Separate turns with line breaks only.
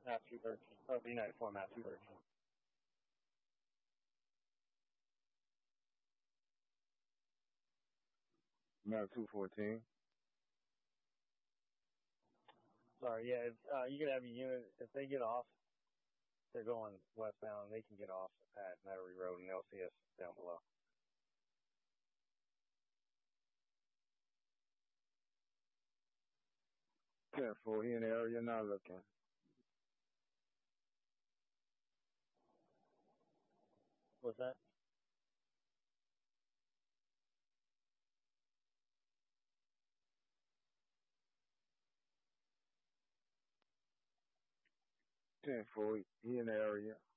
Matthew 13. Or B94 Matthew 13.
Matthew 14.
Sorry, yeah, you could have a unit, if they get off, they're going westbound, they can get off at Metairie Road and they'll see us down below.
Careful, he in the area not looking.
What's that?
Careful, he in the area.